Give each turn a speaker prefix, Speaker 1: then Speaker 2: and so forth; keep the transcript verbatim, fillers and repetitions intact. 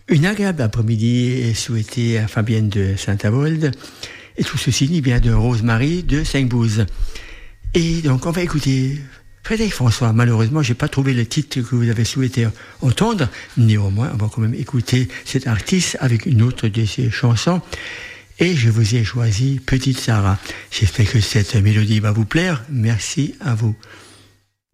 Speaker 1: Une agréable après-midi est souhaitée à Fabienne de Saint-Avold. Et tout ceci dit bien de Rosemary de Saint-Bouze. Et donc, on va écouter Frédéric François. Malheureusement, j'ai pas trouvé le titre que vous avez souhaité entendre. Néanmoins, on va quand même écouter cet artiste avec une autre de ses chansons. Et je vous ai choisi Petite Sarah. J'espère que cette mélodie va vous plaire. Merci à vous.